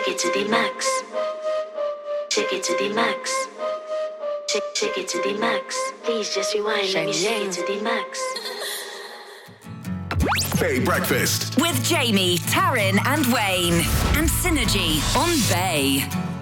Take it to the max. Take it to the max. Take it to the max. Please just rewind. Let me take it to the max. Bay Breakfast with Jamie, Taryn, and Wayne, and Synergy on Bay.